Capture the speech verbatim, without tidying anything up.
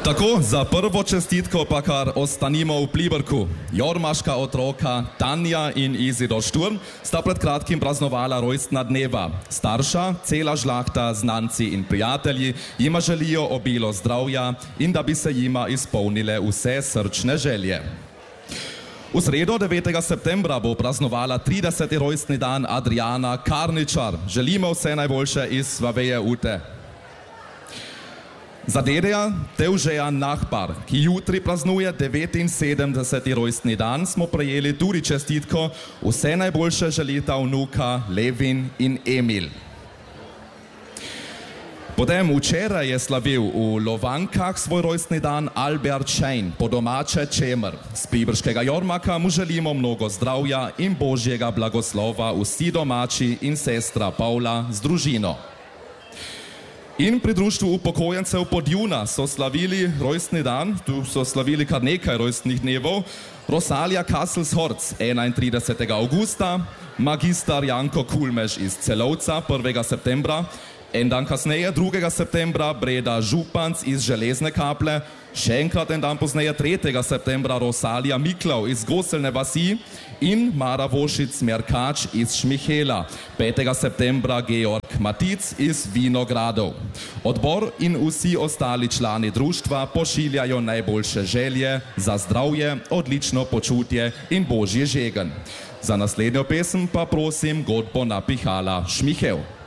Tako, za prvo čestitko pa kar ostanimo v Pliberku. Jormaška otroka Tanja in Izidor Šturm sta pred kratkim praznovala rojstna dneva. Starša, cela žlahta, znanci in prijatelji jima želijo obilo zdravja in da bi se jima izpolnile vse srčne želje. V sredo devetega septembra bo praznovala trideseti rojstni dan Adriana Karničar. Želimo vse najboljše iz Svaveje Ute. Za dedeja Tevžeja Nahbar, ki jutri praznuje devetinsedemdeseti rojstni dan, smo prejeli tudi čestitko. Vse najboljše želita vnuka Levin in Emil. Potem včeraj je slavil v Lovankah svoj rojstni dan Albert Schein, po domače Čemer. Z pliberškega Jormaka mu želimo mnogo zdravja in božjega blagoslova vsi domači in sestra Pavla z družino. In pri društvu upokojencev Podjuna so slavili rojstni dan, tu so slavili kar nekaj rojstnih dnevov. Rosalija Kassels-Horc enaintridesetega avgusta, magistar Janko Kulmež iz Celovca prvega septembra, en dan kasneje, drugega septembra, Breda Županc iz Železne Kaple, še enkrat en dan pozneje, tretjega septembra, Rosalija Miklav iz Goselne vasi in Mara Vošic Merkač iz Šmihela, petega septembra, Georg Matic iz Vinogradov. Odbor in vsi ostali člani društva pošiljajo najboljše želje za zdravje, odlično počutje in božji žegen. Za naslednjo pesem pa prosim godbo napihala Šmihel.